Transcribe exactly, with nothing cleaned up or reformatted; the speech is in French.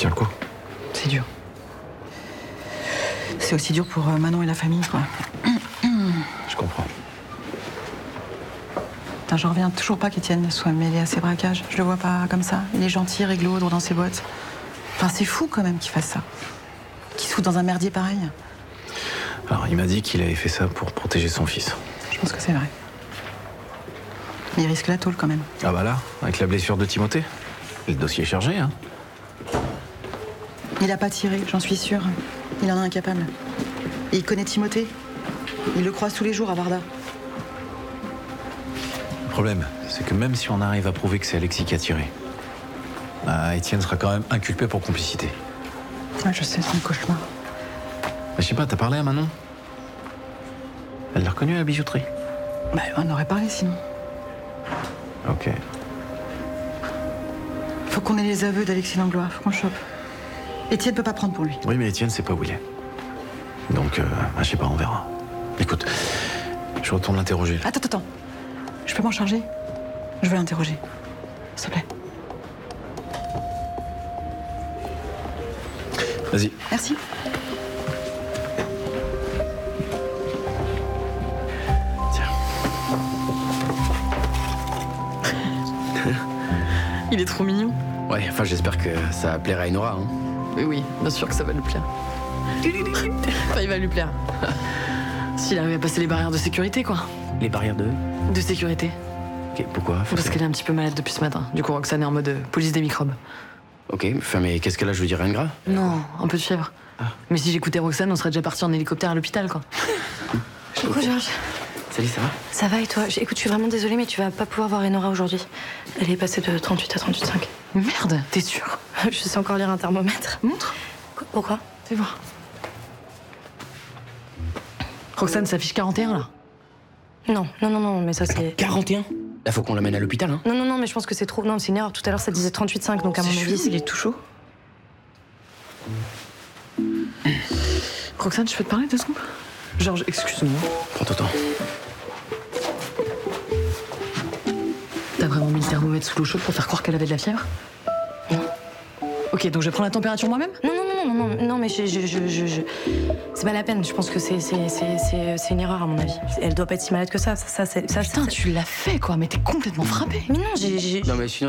tient le coup. C'est dur. C'est aussi dur pour Manon et la famille, quoi. Je comprends. Putain, j'en reviens toujours pas qu'Étienne soit mêlé à ces braquages. Je le vois pas comme ça. Il est gentil, réglo, droit dans ses boîtes. Enfin, c'est fou quand même qu'il fasse ça. Qu'il se fout dans un merdier pareil. Alors, il m'a dit qu'il avait fait ça pour protéger son fils. Je pense que c'est vrai. Mais il risque la tôle quand même. Ah bah là, avec la blessure de Timothée, le dossier est chargé, hein. Il a pas tiré, j'en suis sûre. Il en est incapable. Et il connaît Timothée. Il le croise tous les jours à Varda. Le problème, c'est que même si on arrive à prouver que c'est Alexis qui a tiré, bah, Étienne sera quand même inculpé pour complicité. Ouais, je sais, c'est un cauchemar. Bah, je sais pas, t'as parlé à Manon? Elle l'a reconnu à la bijouterie? Bah, on aurait parlé sinon. Ok. Faut qu'on ait les aveux d'Alexis Langlois, faut qu'on le chope. Étienne peut pas prendre pour lui. Oui, mais Étienne sait pas où il est. Donc, euh, bah, je sais pas, on verra. Écoute, je retourne l'interroger. Attends, attends, attends. Je peux m'en charger? Je veux l'interroger. S'il te plaît. Vas-y. Merci. Tiens. Il est trop mignon. Ouais, enfin j'espère que ça plaira à Enora. Hein. Oui, oui, bien sûr que ça va lui plaire. Enfin, il va lui plaire. S'il arrive à passer les barrières de sécurité, quoi. Les barrières de... De sécurité. Ok, pourquoi? Parce qu'elle est un petit peu malade depuis ce matin. Du coup, Roxane est en mode euh, police des microbes. Ok, enfin mais qu'est-ce qu'elle a? Je veux dire, rien de grave? Non, un peu de fièvre. Ah. Mais si j'écoutais Roxane, on serait déjà parti en hélicoptère à l'hôpital, quoi. Coucou Georges. Salut, ça va? Ça va et toi? J- Écoute, je suis vraiment désolée, mais tu vas pas pouvoir voir Enora aujourd'hui. Elle est passée de trente-huit à trente-huit virgule cinq. Merde, t'es sûre? Je sais encore lire un thermomètre. Montre. Qu- Pourquoi? Fais voir. Roxane s'affiche quarante et un, là. Non, non, non, non, mais ça c'est... quarante et un? Là, faut qu'on l'amène à l'hôpital, hein? Non, non, non, mais je pense que c'est trop... Non, c'est une erreur. Tout à l'heure, ça disait trente-huit virgule cinq, donc à mon avis... Il est tout chaud. Roxane, je peux te parler deux secondes? Georges, excuse-moi. Prends ton temps. T'as vraiment mis le thermomètre sous l'eau chaude pour faire croire qu'elle avait de la fièvre? Non. Ok, donc je vais prendre la température moi-même? Non, non, non, non, non, non, non, mais je... je, je, je, je- C'est pas la peine. Je pense que c'est c'est c'est c'est c'est une erreur, à mon avis. Elle doit pas être si malade que ça. Ça, ça c'est... Ça, Putain, c'est- tu l'as fait, quoi, mais t'es complètement frappée. Mais non, j'ai... j'ai- Non mais sinon...